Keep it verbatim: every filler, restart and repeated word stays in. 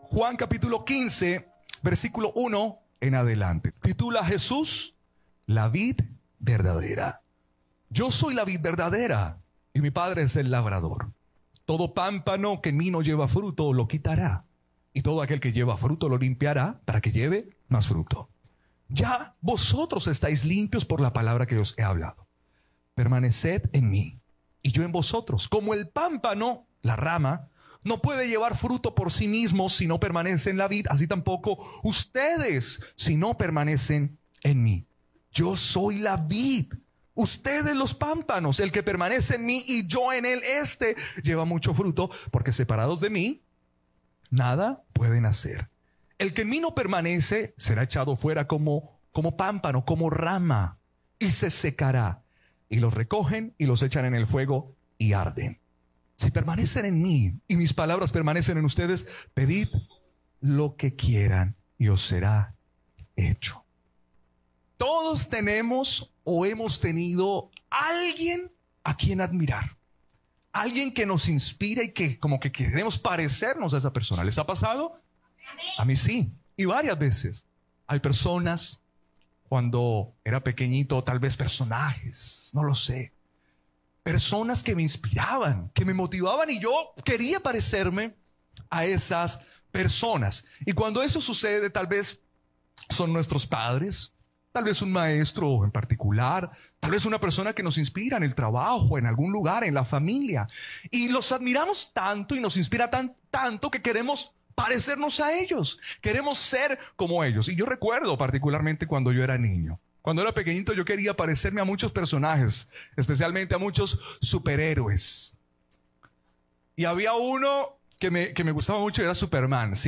Juan capítulo quince, versículo uno en adelante. Titula Jesús, la vid verdadera. Yo soy la vid verdadera y mi Padre es el labrador. Todo pámpano que en mí no lleva fruto lo quitará, y todo aquel que lleva fruto lo limpiará para que lleve más fruto. Ya vosotros estáis limpios por la palabra que os he hablado. Permaneced en mí y yo en vosotros. Como el pámpano, la rama, no puede llevar fruto por sí mismo si no permanece en la vid, así tampoco ustedes si no permanecen en mí. Yo soy la vid, ustedes los pámpanos. El que permanece en mí y yo en él, este lleva mucho fruto, porque separados de mí nada pueden hacer. El que en mí no permanece será echado fuera como, como pámpano, como rama, y se secará. Y los recogen y los echan en el fuego y arden. Si permanecen en mí y mis palabras permanecen en ustedes, pedid lo que quieran y os será hecho. Todos tenemos o hemos tenido alguien a quien admirar. Alguien que nos inspira y que como que queremos parecernos a esa persona. ¿Les ha pasado? A mí sí, y varias veces. Hay personas, cuando era pequeñito, tal vez personajes, no lo sé. Personas que me inspiraban, que me motivaban y yo quería parecerme a esas personas. Y cuando eso sucede, tal vez son nuestros padres, tal vez un maestro en particular, tal vez una persona que nos inspira en el trabajo, en algún lugar, en la familia. Y los admiramos tanto y nos inspira tan, tanto que queremos parecernos a ellos. Queremos ser como ellos. Y yo recuerdo particularmente cuando yo era niño. Cuando era pequeñito yo quería parecerme a muchos personajes, especialmente a muchos superhéroes. Y había uno que me, que me gustaba mucho y era Superman.